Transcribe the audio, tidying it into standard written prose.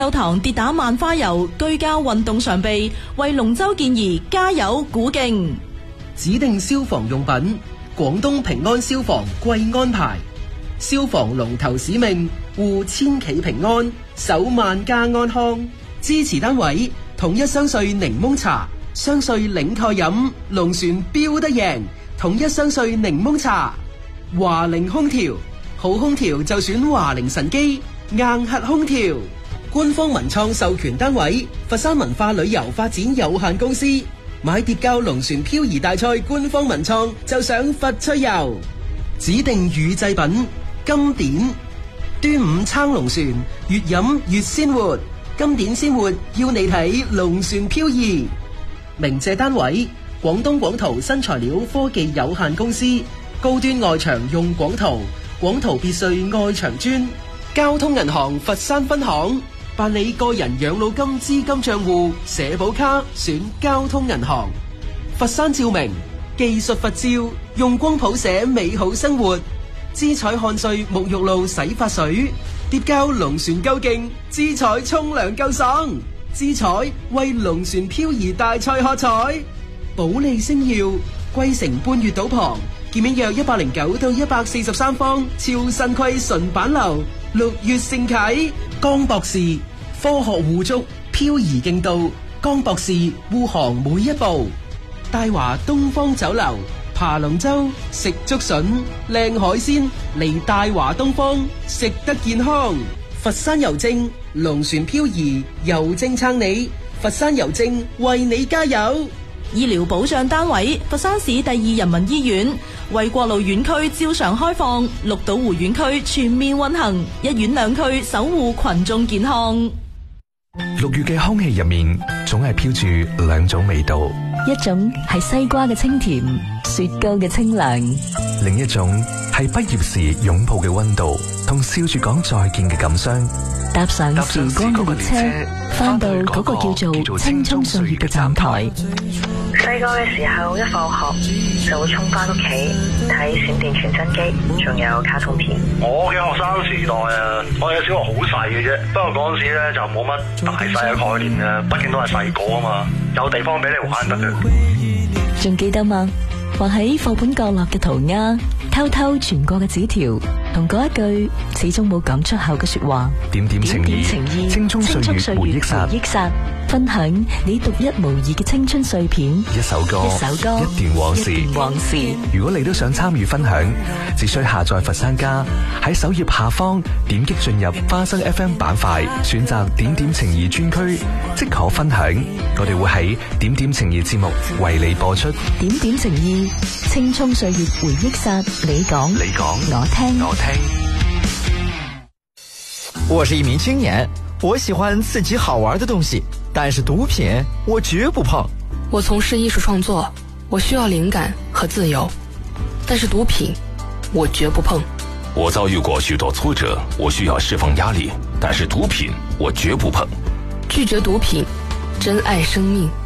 優堂跌打萬花油居家運動常備，為龍舟健兒加油鼓勁。 指定消防用品，廣東平安消防貴安牌。消防龍頭使命，護千企平安，守萬家安康。支持單位統一雙穗檸檬茶，雙穗領蓋飲，龍船標得贏。統一雙穗檸檬茶。華菱空調，好空調就選華菱神機硬核空調。官方文創授權單位佛山文化旅遊發展有限公司。買疊膠龍船漂移大賽官方文創就上佛趣遊。指定乳製品金典。端午撐龍船，越飲越鮮活。金典鮮活要你睇龍船漂移。鳴謝單位廣東廣圖新材料科技有限公司。高端外牆用廣圖，廣圖別墅外牆磚。交通銀行佛山分行。辦理個人養老金資金賬戶社保卡選交通銀行。佛山照明技術佛照，用光譜寫美好生活。姿彩漢瑞沐浴露洗髮水，疊膠龍船夠勁，姿彩沖涼夠爽。姿彩為龍船漂移大賽喝彩。保利星耀桂城半月島旁，建面約109到143方，超新規純板樓，6月盛啟。江博士科學護足，漂移勁度，江博士護航每一步。大華東方酒樓爬龍舟，食竹筍，靚海鮮嚟大華東方，食得健康。佛山郵政龍船漂移，郵政撐你，佛山郵政為你加油。 醫療保障單位佛山市第2人民醫院，為國路院區照常開放，綠島湖院區全面運行，一院兩區守護群眾健康。 6月嘅空氣入面總係飄住兩種味道， 一種係西瓜嘅清甜，雪糕嘅清涼， 另一種係畢業時擁抱嘅溫度，同笑住講再見嘅感傷。 搭上時光嘅列車，翻到嗰個叫做青春歲月嘅站台。 細個嘅時候，一放學就會衝翻屋企睇閃電傳真機，仲有卡通片。 我嘅學生時代啊，我嘅小學好細嘅啫，不過嗰陣時咧就冇乜大細嘅概念嘅，畢竟都係細個啊嘛，有地方俾你玩得嘅。 仲記得嗎？畫喺課本角落嘅塗鴉，偷偷傳過嘅紙條，同嗰一句始終冇講出口嘅說話。 點點情意，青春歲月回憶殺， 分享你獨一無二嘅青春碎片。 一首歌，一段往事。如果你都想參與分享，只需下載佛山家，喺首頁下方點擊進入花生 FM 板塊，選擇點點情意專區，即可分享。我哋會喺點點情意節目為你播出。 點點情意，青春歲月回憶殺，你講，我聽。 我是一名青年，我喜歡刺激好玩的東西，但是毒品我絕不碰。 我從事藝術創作，我需要靈感和自由，但是毒品我絕不碰。 我遭遇過許多挫折，我需要釋放壓力，但是毒品我絕不碰。 拒絕毒品，珍愛生命。